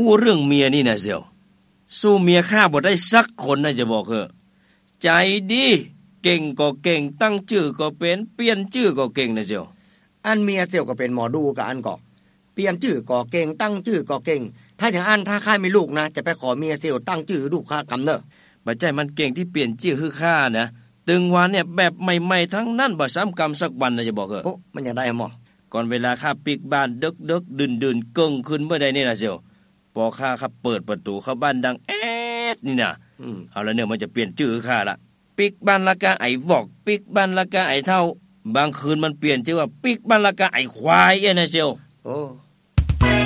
ฮู้เรื่องเมียนี่นะเสี่ยวสู้เมียข้าบ่ได้สักคนนะจะบอกเถอะใจดีเก่งก็เก่งตั้งชื่อก็เป็นเปลี่ยนชื่อก็เก่งนะเสี่ยวอันเมียเสี่ยวก็เป็นหมอดูกับอันก็เปลี่ยนชื่อก็เก่งตั้งชื่อก็เก่งถ้าอย่างอันถ้าข้ามีลูกนะจะไปขอเมียเสี่ยวตั้งชื่อลูกข้ากำเนอะบ่ใจมันเก่งที่เปลี่ยนชื่อคือข้านะตึงวันเนี่ยแบบใหม่ๆทั้งนั้นบ่ซ้ำกรรมสักวันนะจะบอกเถอะโอ้มันยังได้หมอก่อนเวลาข้าปิกบ้านดึกๆดื่นๆเกิ้งขึ้นเมื่อใดนี่นะเสี่ยวพอข้าครับเปิดประตูเข้าบ้านดังแอ๊ดนี่นะเอาแล้วเนี่ยมันจะเปลี่ยนชื่อข้าละปิกบ้านละกะไอ้วอกปิกบ้านละกะไอ้เท่าบางคืนมันเปลี่ยนชื่อว่าปิกบ้านละกะไอ้ควายนะเสี่ยวโอ้